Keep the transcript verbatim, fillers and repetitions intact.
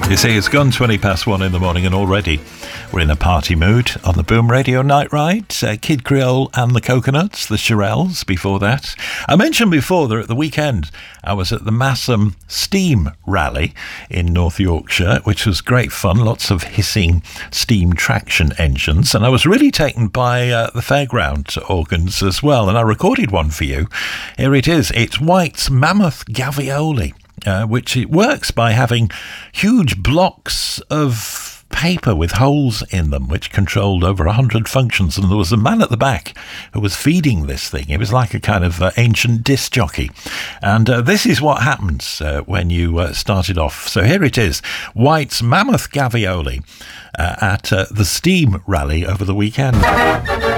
You see, it's gone twenty past one in the morning and already we're in a party mood on the Boom Radio Night Ride. Uh, Kid Creole and the Coconuts, the Shirelles before that. I mentioned before that at the weekend I was at the Massam Steam Rally in North Yorkshire, which was great fun, lots of hissing steam traction engines, and I was really taken by uh, the fairground organs as well, and I recorded one for you. Here it is. It's White's Mammoth Gavioli. Uh, which it works by having huge blocks of paper with holes in them, which controlled over a hundred functions. And there was a man at the back who was feeding this thing. It was like a kind of uh, ancient disc jockey. And uh, this is what happens uh, when you uh, start it off. So here it is, White's Mammoth Gavioli uh, at uh, the Steam Rally over the weekend.